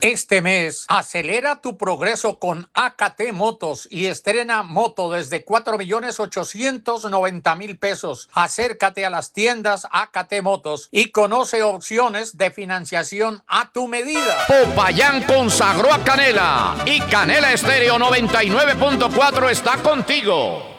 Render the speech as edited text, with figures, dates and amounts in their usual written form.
Este mes, acelera tu progreso con AKT Motos y estrena moto desde 4.890.000 pesos. Acércate a las tiendas AKT Motos y conoce opciones de financiación a tu medida. Popayán consagró a Canela y Canela Estéreo 99.4 está contigo.